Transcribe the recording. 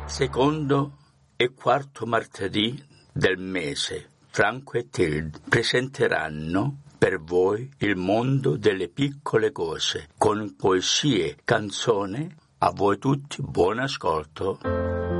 Secondo e quarto martedì del mese, Franco e Tilde presenteranno per voi il mondo delle piccole cose, con poesie, canzoni. A voi tutti buon ascolto.